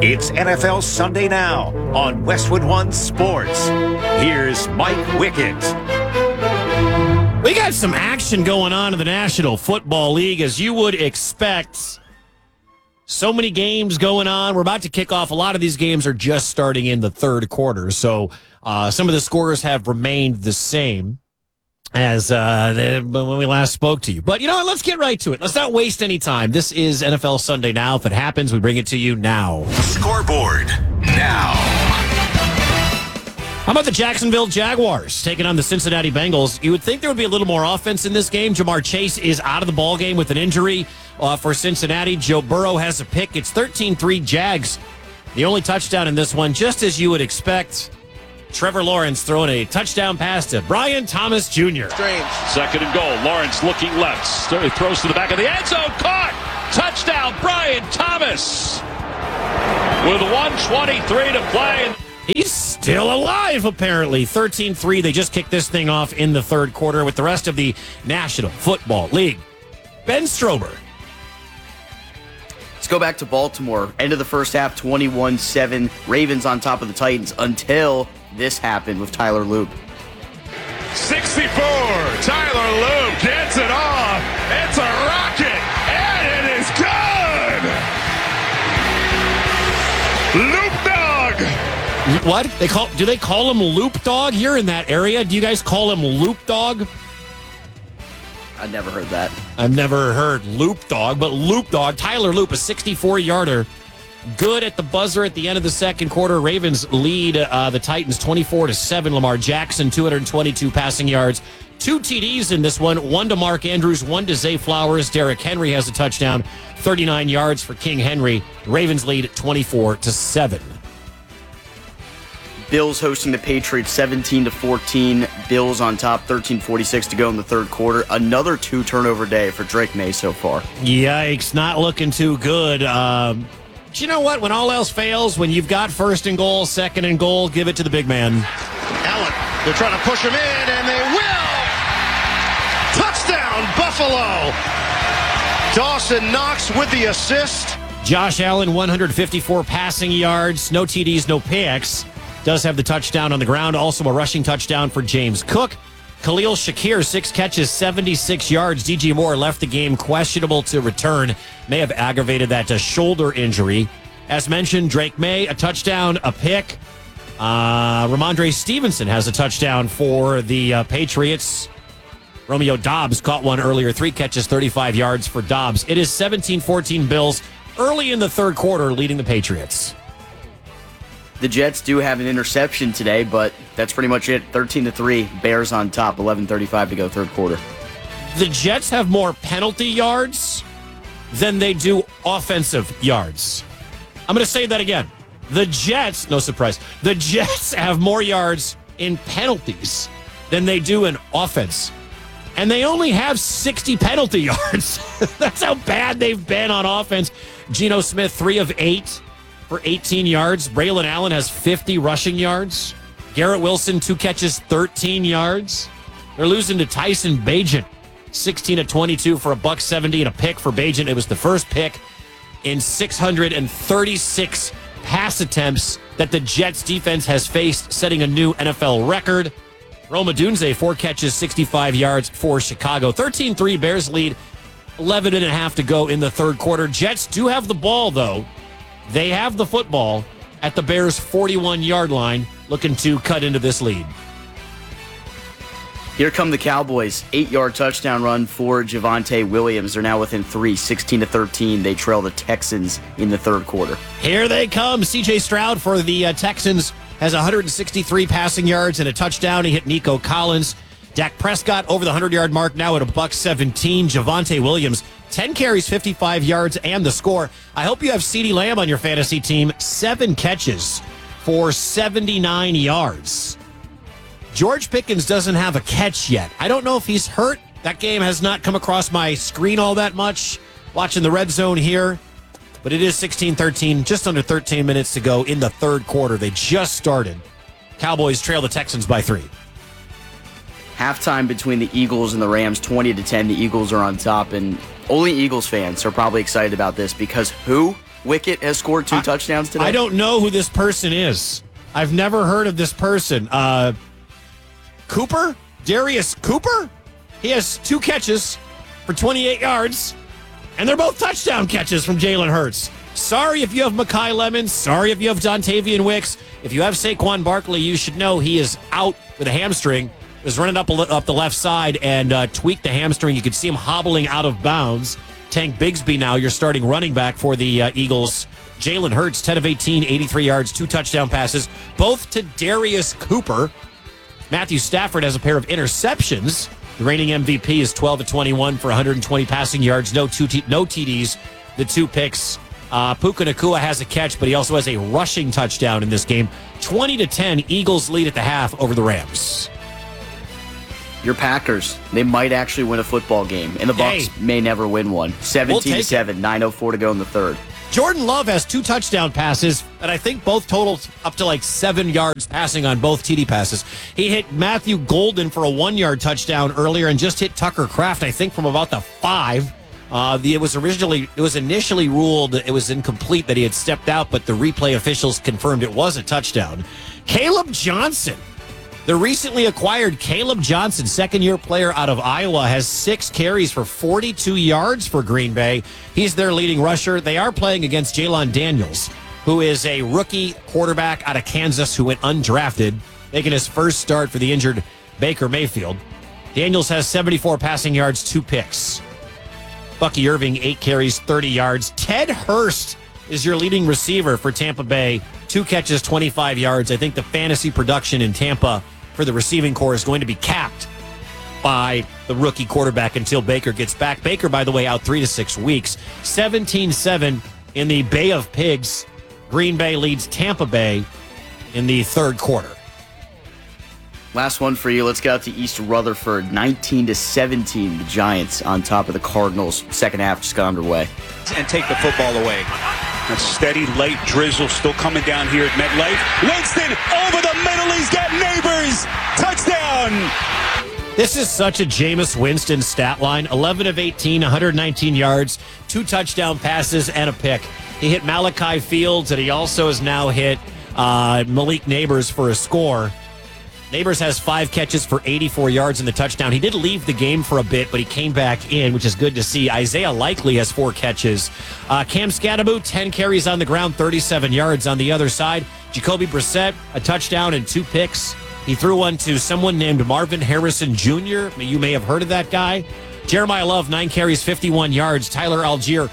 It's NFL Sunday Now on Westwood One Sports. Here's Mike Wickett. We got some action going on in the National Football League, as you would expect. So many games going on. We're about to kick off. A lot of these games are just starting in the third quarter, so some of the scores have remained the same as when we last spoke to you. But, you know what? Let's get right to it. Let's not waste any time. This is NFL Sunday Now. If it happens, we bring it to you now. Scoreboard now. How about the Jacksonville Jaguars taking on the Cincinnati Bengals? You would think there would be a little more offense in this game. Jamar Chase is out of the ballgame with an injury for Cincinnati. Joe Burrow has a pick. It's 13-3 Jags. The only touchdown in this one, just as you would expect. Trevor Lawrence throwing a touchdown pass to Brian Thomas Jr. Strange. Second and goal. Lawrence looking left. Throws to the back of the end zone. Caught. Touchdown, Brian Thomas. With 1:23 to play. He's still alive, apparently. 13-3. They just kicked this thing off in the third quarter with the rest of the National Football League. Ben Strober. Let's go back to Baltimore. End of the first half, 21-7. Ravens on top of the Titans until this happened with Tyler Loop. 64. Tyler Loop gets it off. It's a rocket, and it is good. Loop dog. What? Do they call him Loop Dog here in that area? Do you guys call him Loop Dog? I never heard that. I've never heard Loop Dog, but Loop Dog. Tyler Loop, a 64-yarder. Good at the buzzer at the end of the second quarter. Ravens lead the Titans 24-7. Lamar Jackson, 222 passing yards. 2 TDs in this one. One to Mark Andrews, one to Zay Flowers. Derrick Henry has a touchdown. 39 yards for King Henry. Ravens lead 24-7. Bills hosting the Patriots 17-14. Bills on top, 13:46 to go in the third quarter. Another 2-turnover day for Drake May so far. Yikes, not looking too good. But you know what? When all else fails, when you've got first and goal, second and goal, give it to the big man. Allen, they're trying to push him in, and they will. Touchdown, Buffalo. Dawson Knox with the assist. Josh Allen, 154 passing yards, no TDs, no picks. Does have the touchdown on the ground. Also a rushing touchdown for James Cook. Khalil Shakir, 6 catches, 76 yards. DJ Moore left the game questionable to return. May have aggravated that shoulder injury. As mentioned, Drake May, a touchdown, a pick. Ramondre Stevenson has a touchdown for the Patriots. Romeo Doubs caught one earlier. 3 catches, 35 yards for Doubs. It is 17-14 Bills early in the third quarter leading the Patriots. The Jets do have an interception today, but that's pretty much it. 13-3, Bears on top, 11:35 to go third quarter. The Jets have more penalty yards than they do offensive yards. I'm going to say that again. The Jets, no surprise, the Jets have more yards in penalties than they do in offense. And they only have 60 penalty yards. That's how bad they've been on offense. Geno Smith, 3 of 8. For 18 yards. Braylon Allen has 50 rushing yards. Garrett Wilson, 2 catches, 13 yards. They're losing to Tyson Bagent, 16-22 for $170 and a pick for Bagent. It was the first pick in 636 pass attempts that the Jets defense has faced, setting a new NFL record. Rome Odunze, 4 catches, 65 yards for Chicago. 13-3 Bears lead, 11.5 to go in the third quarter. Jets do have the ball, though. They have the football at the Bears' 41-yard line, looking to cut into this lead. Here come the Cowboys. 8-yard touchdown run for Javonte Williams. They're now within 3, 16-13. They trail the Texans in the third quarter. Here they come. C.J. Stroud for the Texans has 163 passing yards and a touchdown. He hit Nico Collins. Dak Prescott over the 100-yard mark now at $117. Javonte Williams, 10 carries, 55 yards, and the score. I hope you have CeeDee Lamb on your fantasy team. 7 catches for 79 yards. George Pickens doesn't have a catch yet. I don't know if he's hurt. That game has not come across my screen all that much. Watching the red zone here. But it is 16-13, just under 13 minutes to go in the third quarter. They just started. Cowboys trail the Texans by 3. Halftime between the Eagles and the Rams, 20-10. The Eagles are on top, and only Eagles fans are probably excited about this because who Wicket has scored 2 touchdowns today? I don't know who this person is. I've never heard of this person. Cooper? Darius Cooper? He has 2 catches for 28 yards, and they're both touchdown catches from Jalen Hurts. Sorry if you have Mekhi Lemon. Sorry if you have Dontavian Wicks. If you have Saquon Barkley, you should know he is out with a hamstring. He was running up the left side and tweaked the hamstring. You could see him hobbling out of bounds. Tank Bigsby now, your starting running back for the Eagles. Jalen Hurts, 10 of 18, 83 yards, 2 touchdown passes, both to Darius Cooper. Matthew Stafford has a pair of interceptions. The reigning MVP is 12 of 21 for 120 passing yards, no TDs, the 2 picks. Puka Nacua has a catch, but he also has a rushing touchdown in this game. 20-10, Eagles lead at the half over the Rams. Your Packers, they might actually win a football game, and the Bucs may never win one. 17-7, 9:04 to go in the third. Jordan Love has 2 touchdown passes, and I think both totaled up to like 7 yards passing on both TD passes. He hit Matthew Golden for a 1-yard touchdown earlier and just hit Tucker Kraft, I think, from about the 5. It was initially ruled it was incomplete that he had stepped out, but the replay officials confirmed it was a touchdown. Caleb Johnson, the recently acquired Caleb Johnson, second-year player out of Iowa, has 6 carries for 42 yards for Green Bay. He's their leading rusher. They are playing against Jalen Daniels, who is a rookie quarterback out of Kansas who went undrafted, making his first start for the injured Baker Mayfield. Daniels has 74 passing yards, 2 picks. Bucky Irving, 8 carries, 30 yards. Ted Hurst is your leading receiver for Tampa Bay. 2 catches, 25 yards. I think the fantasy production in Tampa for the receiving corps is going to be capped by the rookie quarterback until Baker gets back. Baker, by the way, out 3 to 6 weeks. 17-7 in the Bay of Pigs. Green Bay leads Tampa Bay in the third quarter. Last one for you. Let's get out to East Rutherford. 19-17, the Giants on top of the Cardinals. Second half just got underway. And take the football away. A steady late drizzle still coming down here at MetLife. Winston over the middle. He's got Neighbors. Touchdown. This is such a Jameis Winston stat line. 11 of 18, 119 yards, 2 touchdown passes, and a pick. He hit Malachi Fields, and he also has now hit Malik Neighbors for a score. Neighbors has 5 catches for 84 yards in the touchdown. He did leave the game for a bit, but he came back in, which is good to see. Isaiah Likely has 4 catches. Cam Scatterbo, 10 carries on the ground, 37 yards on the other side. Jacoby Brissett, a touchdown and 2 picks. He threw one to someone named Marvin Harrison Jr. You may have heard of that guy. Jeremiah Love, 9 carries, 51 yards. Tyler Algier,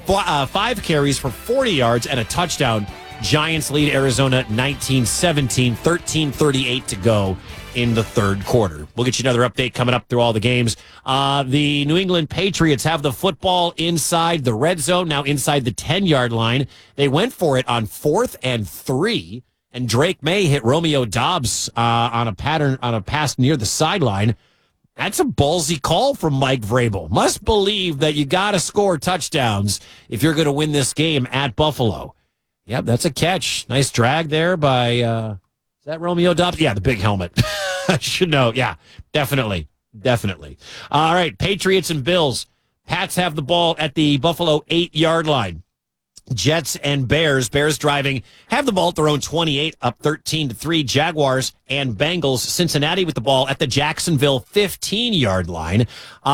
5 carries for 40 yards and a touchdown. Giants lead Arizona 19-17, 13:38 to go in the third quarter. We'll get you another update coming up through all the games. The New England Patriots have the football inside the red zone, now inside the 10-yard line. They went for it on 4th and 3, and Drake May hit Romeo Doubs on a pass near the sideline. That's a ballsy call from Mike Vrabel. Must believe that you got to score touchdowns if you're going to win this game at Buffalo. Yep, that's a catch. Nice drag there by, is that Romeo Doubs? Yeah, the big helmet. I should know. Yeah, definitely. All right, Patriots and Bills. Pats have the ball at the Buffalo 8-yard line. Jets and Bears. Bears driving, have the ball at their own 28, up 13-3. Jaguars and Bengals. Cincinnati with the ball at the Jacksonville 15-yard line.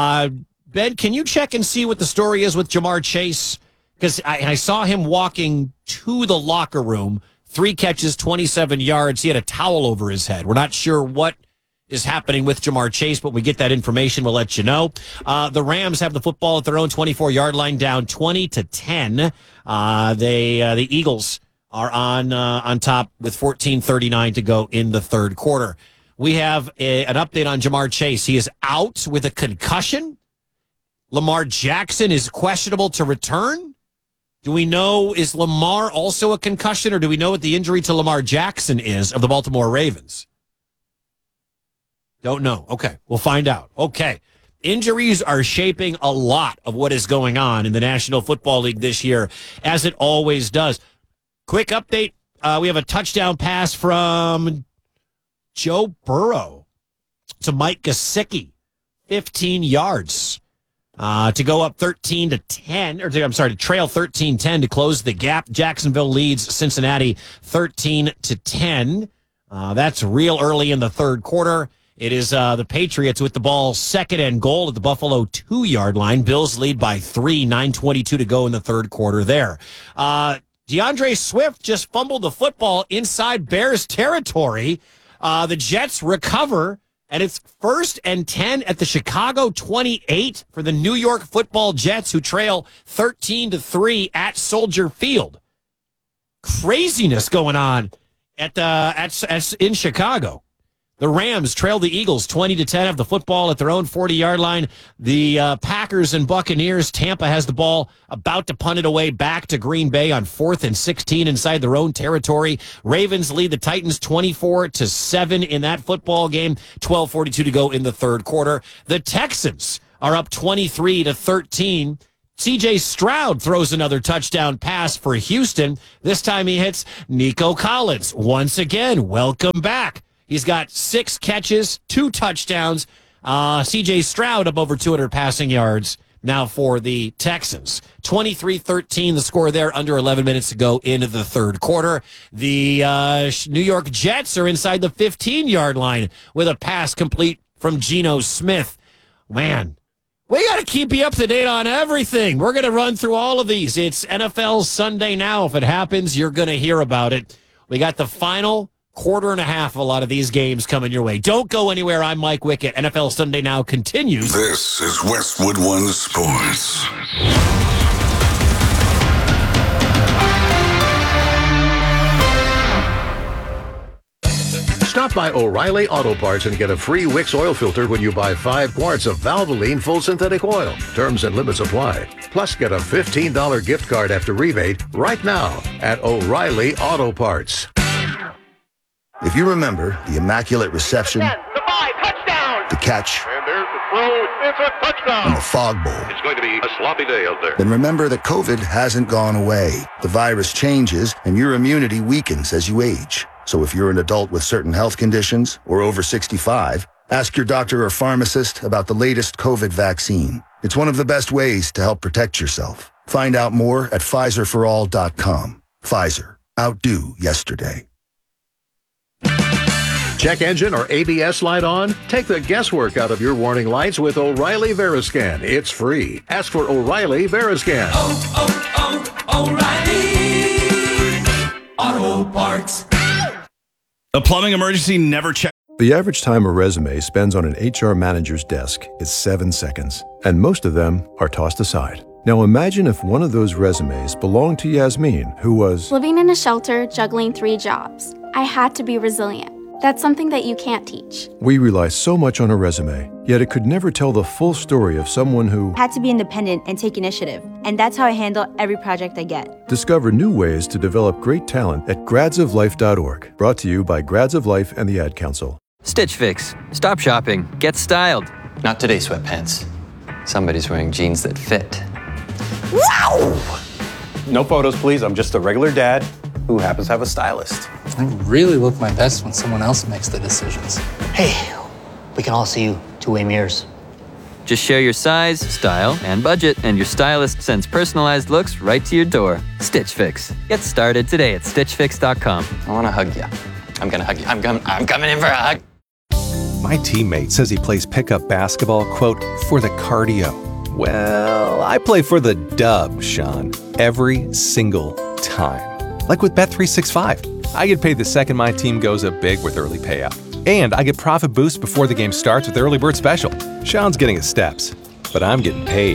Ben, can you check and see what the story is with Jamar Chase? Because I saw him walking to the locker room, 3 catches, 27 yards. He had a towel over his head. We're not sure what is happening with Jamar Chase, but we get that information, we'll let you know. The Rams have the football at their own 24-yard line, down 20-10. The Eagles are on top with 14:39 to go in the third quarter. We have an update on Jamar Chase. He is out with a concussion. Lamar Jackson is questionable to return. Do we know, is Lamar also a concussion, or do we know what the injury to Lamar Jackson is of the Baltimore Ravens? Don't know. Okay, we'll find out. Okay, injuries are shaping a lot of what is going on in the National Football League this year, as it always does. Quick update. We have a touchdown pass from Joe Burrow to Mike Gesicki, 15 yards. to go up 13-10, to trail 13-10 to close the gap. Jacksonville leads Cincinnati 13-10. That's real early in the third quarter. It is the Patriots with the ball, second and goal at the Buffalo 2-yard line. Bills lead by 3, 9:22 to go in the third quarter there. DeAndre Swift just fumbled the football inside Bears territory. The Jets recover. And it's 1st and 10 at the Chicago 28 for the New York Football Jets, who trail 13-3 at Soldier Field. Craziness going on in Chicago. The Rams trail the Eagles 20-10, have the football at their own 40-yard line. The Packers and Buccaneers, Tampa has the ball, about to punt it away back to Green Bay on 4th and 16 inside their own territory. Ravens lead the Titans 24-7 in that football game. 12:42 to go in the third quarter. The Texans are up 23-13. C.J. Stroud throws another touchdown pass for Houston. This time he hits Nico Collins. Once again, welcome back. He's got 6 catches, 2 touchdowns. C.J. Stroud up over 200 passing yards now for the Texans. 23-13, the score there, under 11 minutes to go into the third quarter. The New York Jets are inside the 15-yard line with a pass complete from Geno Smith. Man, we got to keep you up to date on everything. We're going to run through all of these. It's NFL Sunday Now. If it happens, you're going to hear about it. We got the final quarter and a half of a lot of these games coming your way. Don't go anywhere. I'm Mike Wickett. NFL Sunday Now continues. This is Westwood One Sports. Stop by O'Reilly Auto Parts and get a free Wix oil filter when you buy 5 quarts of Valvoline full synthetic oil. Terms and limits apply. Plus, get a $15 gift card after rebate right now at O'Reilly Auto Parts. If you remember the Immaculate Reception, 10, the 5, touchdown! The catch, And there's the throw, it's a touchdown! and the Fog Bowl, It's going to be a sloppy day out there. then remember that COVID hasn't gone away. The virus changes, and your immunity weakens as you age. So if you're an adult with certain health conditions or over 65, ask your doctor or pharmacist about the latest COVID vaccine. It's one of the best ways to help protect yourself. Find out more at PfizerForAll.com. Pfizer. Outdo yesterday. Check engine or ABS light on? Take the guesswork out of your warning lights with O'Reilly Veriscan. It's free. Ask for O'Reilly Veriscan. O'Reilly Auto Parts. A plumbing emergency never checked. The average time a resume spends on an HR manager's desk is 7 seconds, and most of them are tossed aside. Now imagine if one of those resumes belonged to Yasmin, who was living in a shelter, juggling 3 jobs. I had to be resilient. That's something that you can't teach. We rely so much on a resume, yet it could never tell the full story of someone who had to be independent and take initiative. And that's how I handle every project I get. Discover new ways to develop great talent at gradsoflife.org. Brought to you by Grads of Life and the Ad Council. Stitch Fix. Stop shopping. Get styled. Not today, sweatpants. Somebody's wearing jeans that fit. Wow! No photos, please. I'm just a regular dad who happens to have a stylist. I really look my best when someone else makes the decisions. Hey, we can all see you two-way mirrors. Just share your size, style, and budget, and your stylist sends personalized looks right to your door. Stitch Fix. Get started today at StitchFix.com. I want to hug you. I'm going to hug you. I'm coming in for a hug. My teammate says he plays pickup basketball, quote, for the cardio. Well, I play for the dub, Sean, every single time. Like with Bet365. I get paid the second my team goes up big with early payout. And I get profit boosts before the game starts with Early Bird Special. Sean's getting his steps, but I'm getting paid.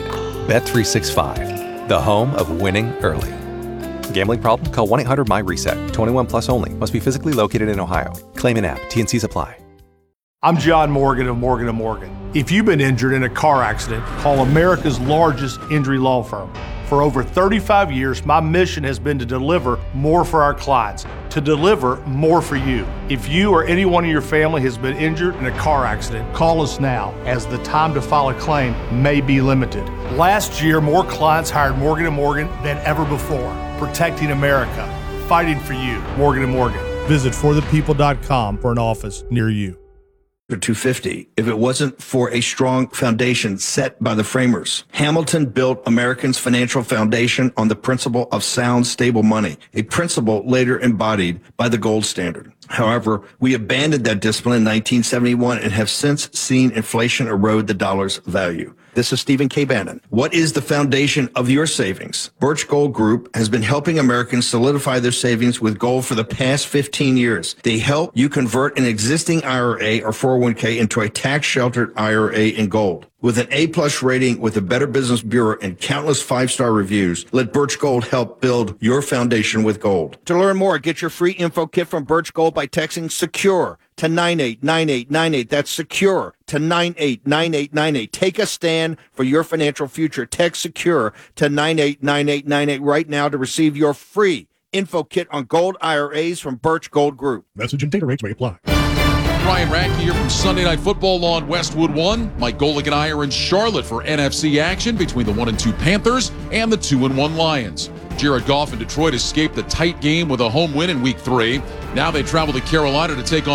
Bet365, the home of winning early. Gambling problem? Call 1-800-MY-RESET. 21 plus only. Must be physically located in Ohio. Claim in app. T&Cs apply. I'm John Morgan of Morgan & Morgan. If you've been injured in a car accident, call America's largest injury law firm. For over 35 years, my mission has been to deliver more for our clients, to deliver more for you. If you or anyone in your family has been injured in a car accident, call us now, as the time to file a claim may be limited. Last year, more clients hired Morgan & Morgan than ever before, protecting America, fighting for you. Morgan & Morgan. Visit forthepeople.com for an office near you. or 250 if it wasn't for a strong foundation set by the framers. Hamilton built Americans' financial foundation on the principle of sound, stable money, a principle later embodied by the gold standard. However, we abandoned that discipline in 1971 and have since seen inflation erode the dollar's value. This is Stephen K. Bannon. What is the foundation of your savings? Birch Gold Group has been helping Americans solidify their savings with gold for the past 15 years. They help you convert an existing IRA or 401k into a tax-sheltered IRA in gold. With an A-plus rating with the Better Business Bureau and countless five-star reviews, let Birch Gold help build your foundation with gold. To learn more, get your free info kit from Birch Gold by texting SECURE to 989898. That's SECURE to 989898. Take a stand for your financial future. Text SECURE to 989898 right now to receive your free info kit on gold IRAs from Birch Gold Group. Message and data rates may apply. Ryan Radke here from Sunday Night Football on Westwood One. Mike Golick and I are in Charlotte for NFC action between the 1-2 Panthers and the 2-1 Lions. Jared Goff and Detroit escaped the tight game with a home win in Week 3. Now they travel to Carolina to take on